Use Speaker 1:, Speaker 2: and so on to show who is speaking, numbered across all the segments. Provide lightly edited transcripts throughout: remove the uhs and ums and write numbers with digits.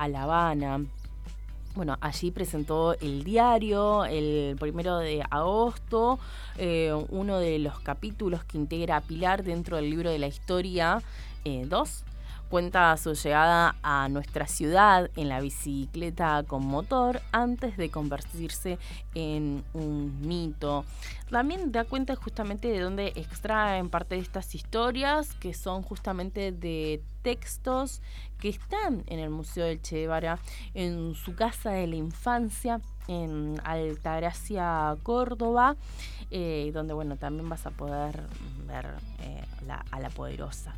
Speaker 1: a La Habana. Bueno, allí presentó el diario el 1 de agosto, uno de los capítulos que integra a Pilar dentro del libro de la historia 2. Cuenta su llegada a nuestra ciudad en la bicicleta con motor antes de convertirse en un mito. También da cuenta justamente de dónde extraen parte de estas historias, que son justamente de textos que están en el Museo del Che Guevara, en su casa de la infancia, en Altagracia, Córdoba, donde bueno, también vas a poder ver a la poderosa.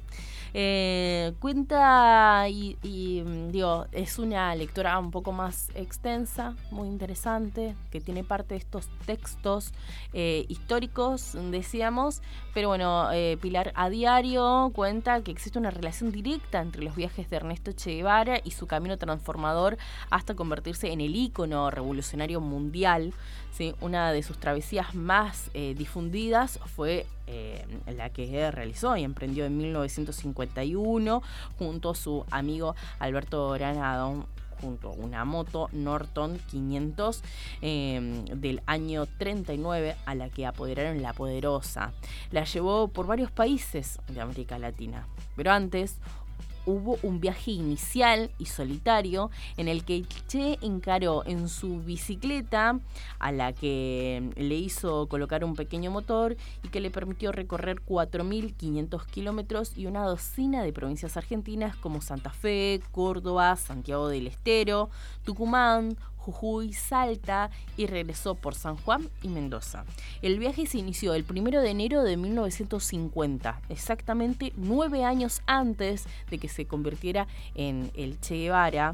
Speaker 1: Cuenta y digo, es una lectura un poco más extensa, muy interesante, que tiene parte de estos textos históricos, decíamos, pero bueno, Pilar a diario cuenta que existe una relación directa entre los viajes de Ernesto Che Guevara y su camino transformador hasta convertirse en el ícono revolucionario mundial, ¿sí? Una de sus travesías más difundidas fue la que realizó y emprendió en 1951 junto a su amigo Alberto Granado, junto a una moto Norton 500 del año 39, a la que apoderaron La Poderosa. La llevó por varios países de América Latina, pero antes hubo un viaje inicial y solitario en el que Che encaró en su bicicleta, a la que le hizo colocar un pequeño motor y que le permitió recorrer 4.500 kilómetros y una docena de provincias argentinas como Santa Fe, Córdoba, Santiago del Estero, Tucumán, Jujuy, Salta, y regresó por San Juan y Mendoza. El viaje se inició el 1 de enero de 1950, exactamente 9 años antes de que se convirtiera en el Che Guevara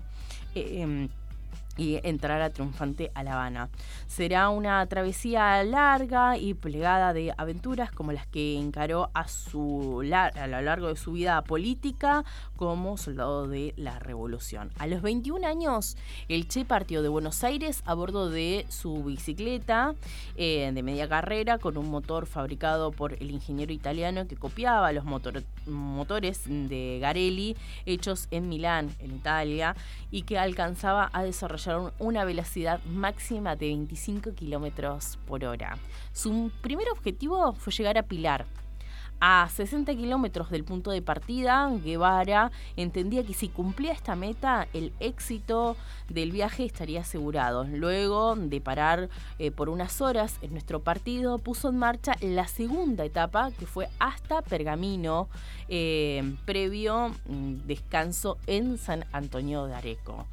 Speaker 1: y entrara triunfante a La Habana. Será una travesía larga y plegada de aventuras como las que encaró a lo largo de su vida política como soldado de la Revolución. A los 21 años, el Che partió de Buenos Aires a bordo de su bicicleta de media carrera con un motor fabricado por el ingeniero italiano que copiaba los motores de Garelli hechos en Milán, en Italia, y que alcanzaba a desarrollar una velocidad máxima de 25 kilómetros por hora. Su primer objetivo fue llegar a Pilar. A 60 kilómetros del punto de partida, Guevara entendía que si cumplía esta meta, el éxito del viaje estaría asegurado. Luego de parar por unas horas en nuestro partido, puso en marcha la segunda etapa, que fue hasta Pergamino, previo descanso en San Antonio de Areco.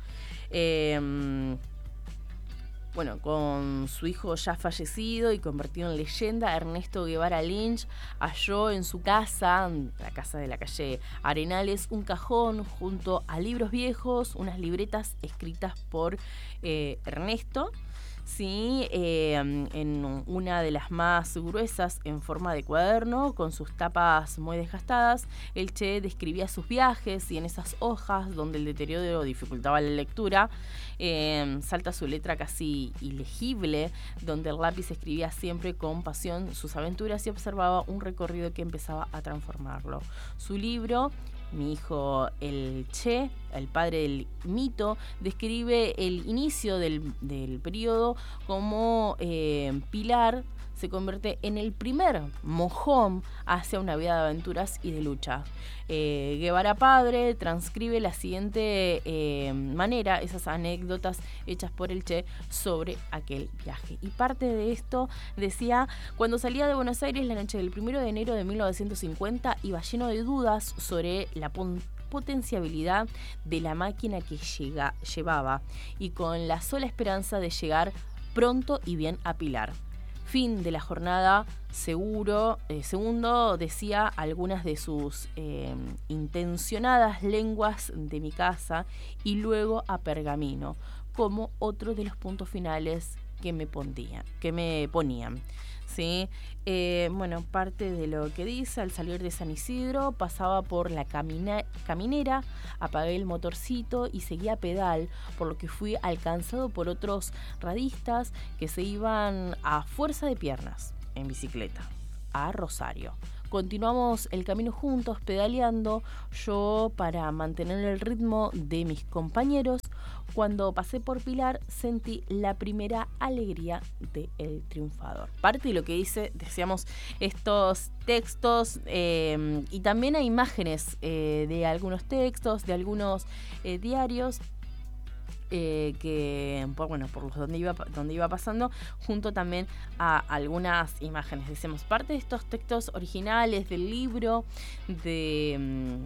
Speaker 1: Bueno, con su hijo ya fallecido y convertido en leyenda, Ernesto Guevara Lynch halló en su casa, la casa de la calle Arenales, un cajón junto a libros viejos, unas libretas escritas por Ernesto. Sí, en una de las más gruesas en forma de cuaderno, con sus tapas muy desgastadas, el Che describía sus viajes, y en esas hojas donde el deterioro dificultaba la lectura, salta su letra casi ilegible, donde el lápiz escribía siempre con pasión sus aventuras y observaba un recorrido que empezaba a transformarlo. Su libro, Mi hijo el Che, el padre del mito, describe el inicio del periodo como Pilar se convierte en el primer mojón hacia una vida de aventuras y de lucha. Guevara padre transcribe la siguiente manera esas anécdotas hechas por el Che sobre aquel viaje. Y parte de esto decía: cuando salía de Buenos Aires la noche del 1 de enero de 1950 iba lleno de dudas sobre la potenciabilidad de la máquina que llevaba, y con la sola esperanza de llegar pronto y bien a Pilar. Fin de la jornada seguro, segundo, decía, algunas de sus intencionadas lenguas de mi casa, y luego a Pergamino, como otro de los puntos finales que me ponían. ¿Sí? Bueno, parte de lo que dice: al salir de San Isidro pasaba por la caminera, apagué el motorcito y seguía a pedal, por lo que fui alcanzado por otros radistas que se iban a fuerza de piernas en bicicleta a Rosario. Continuamos el camino juntos, pedaleando, yo para mantener el ritmo de mis compañeros. Cuando pasé por Pilar sentí la primera alegría del triunfador. Parte de lo que decíamos, estos textos y también hay imágenes de algunos textos, de algunos diarios que por los donde iba pasando, junto también a algunas imágenes. Decimos, parte de estos textos originales del libro de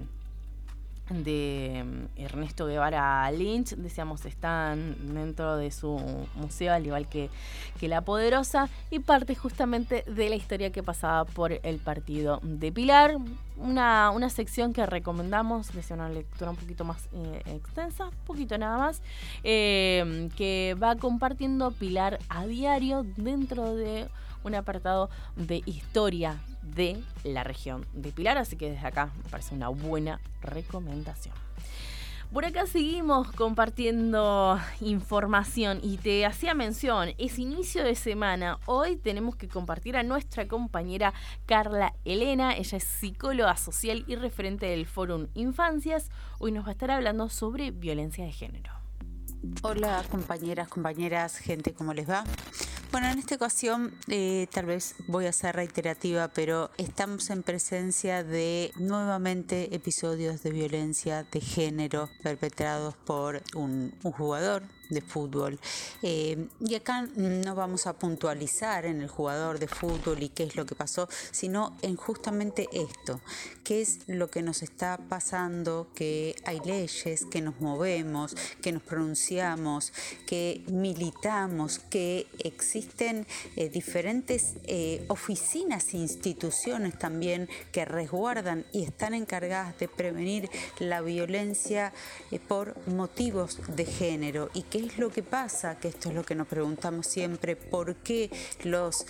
Speaker 1: Ernesto Guevara Lynch, decíamos, están dentro de su museo, al igual que La Poderosa, y parte justamente de la historia que pasaba por el partido de Pilar. Una sección que recomendamos, desde una lectura un poquito más extensa, un poquito nada más, que va compartiendo Pilar a diario dentro de un apartado de historia de la región de Pilar, así que desde acá me parece una buena recomendación. Por acá seguimos compartiendo información y te hacía mención, es inicio de semana, hoy tenemos que compartir a nuestra compañera Carla Elena, ella es psicóloga social y referente del Fórum Infancias, hoy nos va a estar hablando sobre violencia de género.
Speaker 2: Hola compañeras, gente, ¿cómo les va? Bueno, en esta ocasión tal vez voy a ser reiterativa, pero estamos en presencia de nuevamente episodios de violencia de género perpetrados por un jugador de fútbol. Y acá no vamos a puntualizar en el jugador de fútbol y qué es lo que pasó, sino en justamente esto, qué es lo que nos está pasando, que hay leyes, que nos movemos, que nos pronunciamos, que militamos, que existen diferentes oficinas e instituciones también que resguardan y están encargadas de prevenir la violencia por motivos de género. ¿Y qué es lo que pasa? Que esto es lo que nos preguntamos siempre, ¿por qué los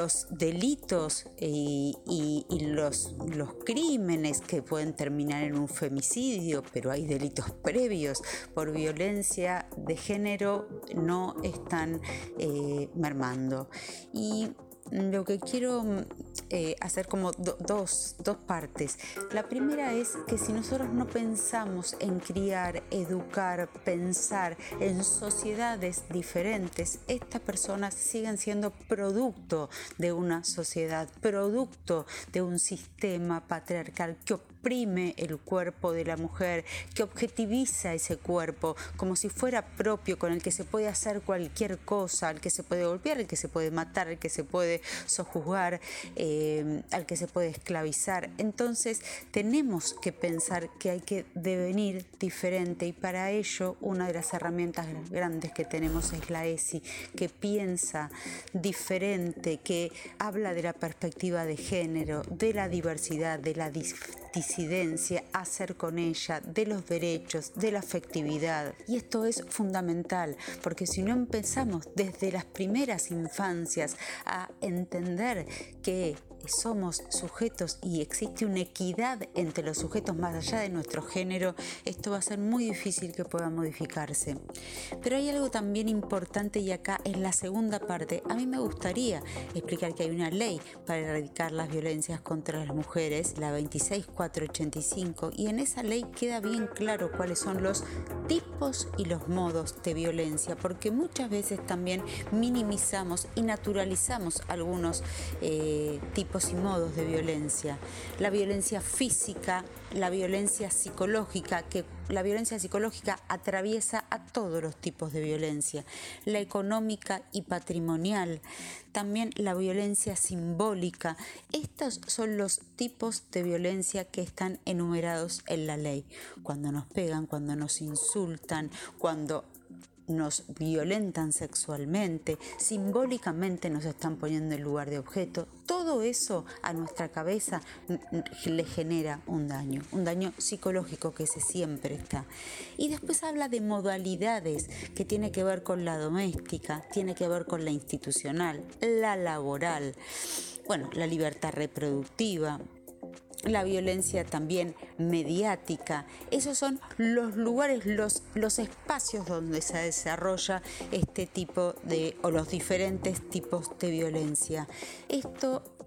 Speaker 2: delitos y los crímenes que pueden terminar en un femicidio, pero hay delitos previos por violencia de género, no están mermando? Y lo que quiero hacer como dos partes. La primera es que si nosotros no pensamos en criar, educar, pensar en sociedades diferentes, estas personas siguen siendo producto de una sociedad, producto de un sistema patriarcal que oprime el cuerpo de la mujer, que objetiviza ese cuerpo como si fuera propio, con el que se puede hacer cualquier cosa, al que se puede golpear, al que se puede matar, al que se puede sojuzgar, al que se puede esclavizar. Entonces tenemos que pensar que hay que devenir diferente, y para ello una de las herramientas grandes que tenemos es la ESI, que piensa diferente, que habla de la perspectiva de género, de la diversidad, de la disidencia, hacer con ella, de los derechos, de la afectividad. Y esto es fundamental, porque si no empezamos desde las primeras infancias a entender que somos sujetos y existe una equidad entre los sujetos más allá de nuestro género, esto va a ser muy difícil que pueda modificarse. Pero hay algo también importante, y acá es la segunda parte. A mí me gustaría explicar que hay una ley para erradicar las violencias contra las mujeres, la 26485, y en esa ley queda bien claro cuáles son los tipos y los modos de violencia, porque muchas veces también minimizamos y naturalizamos algunos tipos y modos de violencia. La violencia física, la violencia psicológica, que la violencia psicológica atraviesa a todos los tipos de violencia, la económica y patrimonial, también la violencia simbólica. Estos son los tipos de violencia que están enumerados en la ley. Cuando nos pegan, cuando nos insultan, cuando nos violentan sexualmente, simbólicamente nos están poniendo en lugar de objeto. Todo eso a nuestra cabeza le genera un daño psicológico que ese siempre está. Y después habla de modalidades que tiene que ver con la doméstica, tiene que ver con la institucional, la laboral, la libertad reproductiva, la violencia también mediática. Esos son los lugares, los espacios donde se desarrolla este tipo de, o los diferentes tipos de violencia. Esto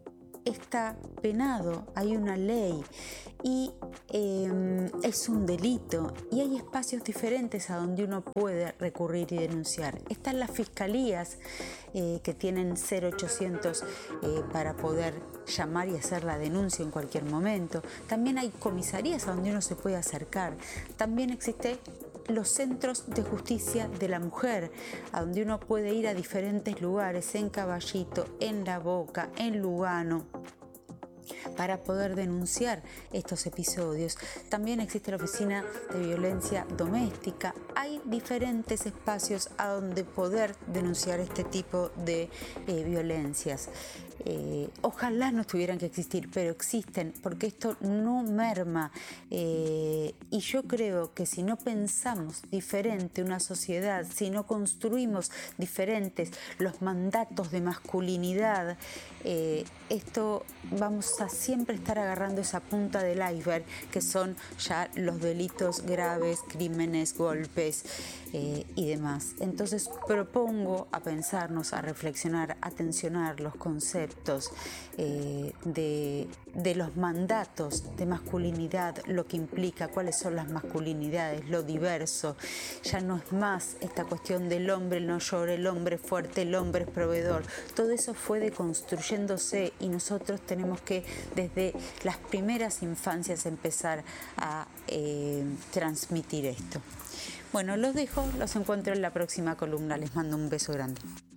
Speaker 2: está penado, hay una ley y es un delito, y hay espacios diferentes a donde uno puede recurrir y denunciar. Están las fiscalías que tienen 0800 para poder llamar y hacer la denuncia en cualquier momento. También hay comisarías a donde uno se puede acercar. También existen los centros de justicia de la mujer, a donde uno puede ir a diferentes lugares, en Caballito, en La Boca, en Lugano, para poder denunciar estos episodios. También existe la oficina de violencia doméstica. Hay diferentes espacios a donde poder denunciar este tipo de violencias. Ojalá no tuvieran que existir, pero existen, porque esto no merma. Y yo creo que si no pensamos diferente una sociedad, si no construimos diferentes los mandatos de masculinidad, esto vamos a siempre estar agarrando esa punta del iceberg, que son ya los delitos graves, crímenes, golpes y demás. Entonces propongo a pensarnos, a reflexionar, a tensionar los conceptos de los mandatos de masculinidad, lo que implica, cuáles son las masculinidades, lo diverso. Ya no es más esta cuestión del hombre no llora, el hombre fuerte, el hombre es proveedor. Todo eso fue deconstruyéndose y nosotros tenemos que desde las primeras infancias empezar a transmitir esto. Bueno, los dejo, los encuentro en la próxima columna. Les mando un beso grande.